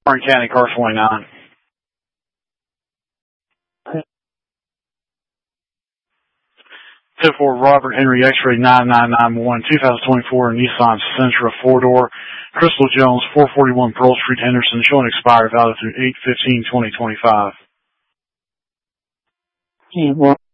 Warren County, car 29. 10-4 Robert Henry X-ray 9991, 2024 Nissan Sentra 4-door. Crystal Jones, 441 Pearl Street, Henderson, showing expired valid through 8/15/2025.